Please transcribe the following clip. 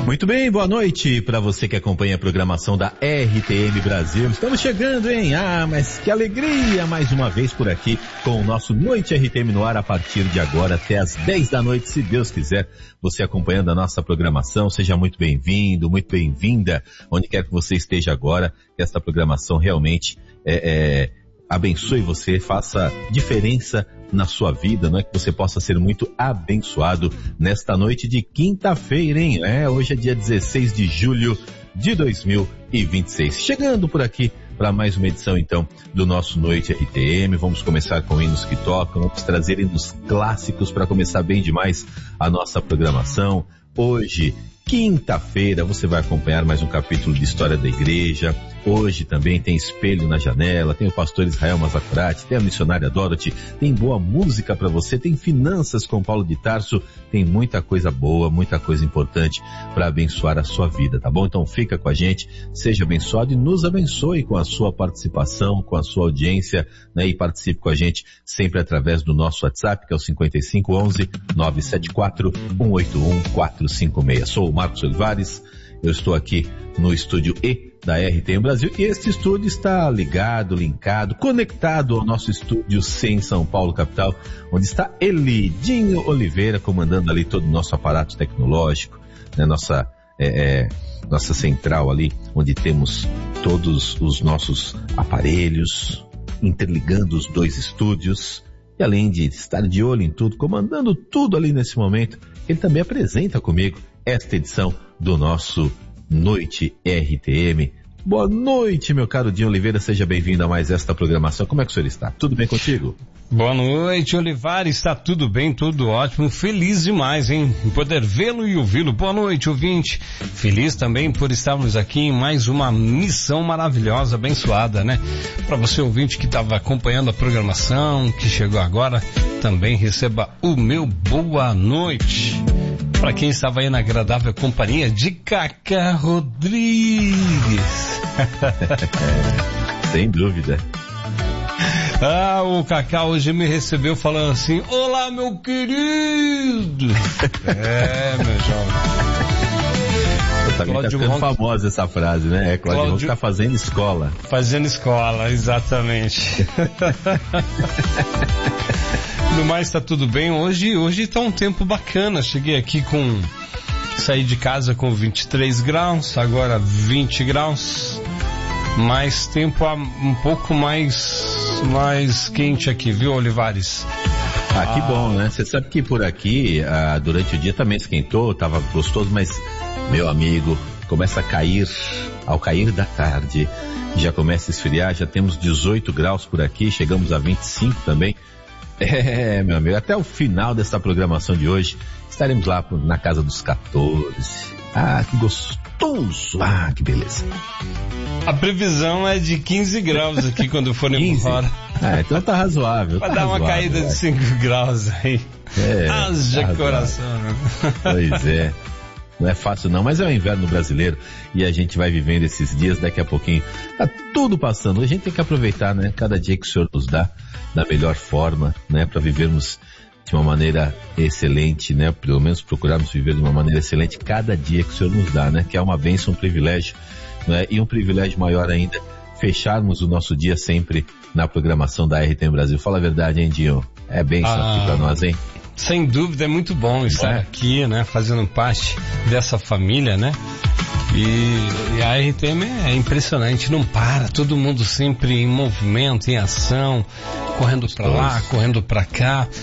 Muito bem, boa noite para você que acompanha a programação da RTM Brasil. Estamos chegando, hein? Mas que alegria mais uma vez por aqui com o nosso Noite RTM no ar a partir de agora até às 10 da noite, se Deus quiser. Você acompanhando a nossa programação, seja muito bem-vindo, muito bem-vinda, onde quer que você esteja agora, que esta programação realmente abençoe você, faça diferença na sua vida, não é, que você possa ser muito abençoado nesta noite de quinta-feira, hein? Hoje é dia 16 de julho de 2026. Chegando por aqui para mais uma edição, então, do nosso Noite RTM. Vamos começar com hinos que tocam, vamos trazer hinos clássicos para começar bem demais a nossa programação. Hoje, quinta-feira, você vai acompanhar mais um capítulo de História da Igreja. Hoje também tem Espelho na Janela, tem o pastor Israel Mazacurati, tem a missionária Dorothy, tem boa música para você, tem Finanças com Paulo de Tarso, tem muita coisa boa, muita coisa importante para abençoar a sua vida, tá bom? Então fica com a gente, seja abençoado e nos abençoe com a sua participação, com a sua audiência, né? E participe com a gente sempre através do nosso WhatsApp, que é o 5511-974-181-456. Sou o Marcos Olivares, eu estou aqui no estúdio E da RTM Brasil, e este estúdio está ligado, linkado, conectado ao nosso estúdio C em São Paulo, capital, onde está ele, Dinho Oliveira, comandando ali todo o nosso aparato tecnológico, né, nossa central ali, onde temos todos os nossos aparelhos, interligando os dois estúdios, e além de estar de olho em tudo, comandando tudo ali nesse momento, ele também apresenta comigo esta edição do nosso Noite RTM. Boa noite, meu caro Dinho Oliveira, seja bem-vindo a mais esta programação. Como é que o senhor está? Tudo bem contigo? Boa noite, Olivares, está tudo bem, tudo ótimo, feliz demais, hein, em poder vê-lo e ouvi-lo. Boa noite, ouvinte, feliz também por estarmos aqui em mais uma missão maravilhosa, abençoada, né? Para você, ouvinte, que estava acompanhando a programação, que chegou agora, também receba o meu boa noite. Para quem estava aí na agradável companhia de Cacá Rodrigues. Sem dúvida. O Cacá hoje me recebeu falando assim: olá, meu querido. Meu jovem. Tá ficando famosa essa frase, né? Cláudio Ronco tá fazendo escola. Fazendo escola, exatamente. No mais, tá tudo bem. Hoje tá um tempo bacana. Cheguei aqui saí de casa com 23 graus, agora 20 graus. Mais tempo um pouco mais quente aqui, viu, Olivares? Que bom, né? Você sabe que por aqui, durante o dia também esquentou, tava gostoso, mas, meu amigo, começa a cair, ao cair da tarde, já começa a esfriar, já temos 18 graus por aqui, chegamos a 25 também. Meu amigo, até o final dessa programação de hoje, estaremos lá na casa dos 14. Que gostoso! Que beleza! A previsão é de 15 graus aqui quando for embora. Então tá razoável. Vai dar uma caída de 5 graus aí. Haja coração, né? Pois é. Não é fácil não, mas é o inverno brasileiro e a gente vai vivendo esses dias, daqui a pouquinho tá tudo passando. A gente tem que aproveitar, né? Cada dia que o Senhor nos dá da melhor forma, né? Para vivermos de uma maneira excelente, né? Pelo menos procurarmos viver de uma maneira excelente cada dia que o Senhor nos dá, né? Que é uma bênção, um privilégio, né? E um privilégio maior ainda, fecharmos o nosso dia sempre na programação da RTM Brasil. Fala a verdade, hein, Dinho? É bênção aqui pra nós, hein? Sem dúvida, é muito bom estar aqui, né? Fazendo parte dessa família, né? E a RTM é impressionante, não para, todo mundo sempre em movimento, em ação, correndo pra lá, correndo pra cá.